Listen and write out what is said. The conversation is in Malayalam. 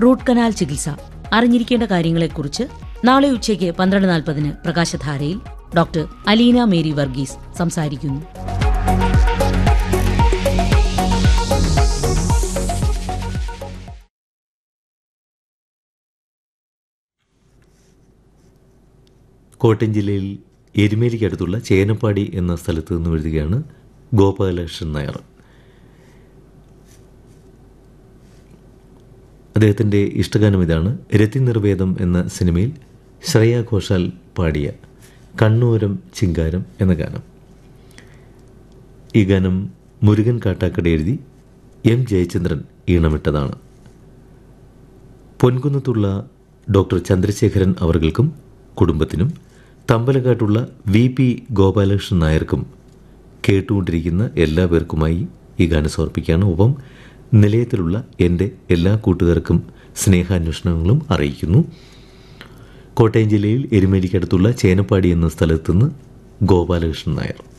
റൂട്ട് കനാൽ ചികിത്സ അറിഞ്ഞിരിക്കേണ്ട കാര്യങ്ങളെക്കുറിച്ച് നാളെ ഉച്ചയ്ക്ക് 12:40 പ്രകാശധാരയിൽ ഡോക്ടർ അലീന മേരി വർഗീസ് സംസാരിക്കുന്നു. കോട്ടയം ജില്ലയിൽ എരുമേലിക്കടുത്തുള്ള ചേനപ്പാടി എന്ന സ്ഥലത്ത് നിന്ന് എഴുതുകയാണ് ഗോപാലകൃഷ്ണൻ നായർ. അദ്ദേഹത്തിൻ്റെ ഇഷ്ടഗാനം ഇതാണ്. രതിനിർവേദം എന്ന സിനിമയിൽ ശ്രേയ ഘോഷാൽ പാടിയ കണ്ണൂരം ചിങ്കാരം എന്ന ഗാനം. ഈ ഗാനം മുരുകൻ കാട്ടാക്കട എഴുതി എം ജയചന്ദ്രൻ ഈണമിട്ടതാണ്. പൊൻകുന്നത്തുള്ള ഡോക്ടർ ചന്ദ്രശേഖരൻ അവർകൾക്കും കുടുംബത്തിനും തമ്പലക്കാട്ടുള്ള VP ഗോപാലകൃഷ്ണൻ നായർക്കും കേട്ടുകൊണ്ടിരിക്കുന്ന എല്ലാ പേർക്കുമായി ഈ ഗാനം സമർപ്പിക്കുകയാണ്. ഒപ്പം നിലയത്തിലുള്ള എൻ്റെ എല്ലാ കൂട്ടുകാർക്കും സ്നേഹാന്വേഷണങ്ങളും അറിയിക്കുന്നു. കോട്ടയം ജില്ലയിൽ എരുമേലിക്കടുത്തുള്ള ചേനപ്പാടി എന്ന സ്ഥലത്തുനിന്ന് ഗോപാലകൃഷ്ണൻ നായർ.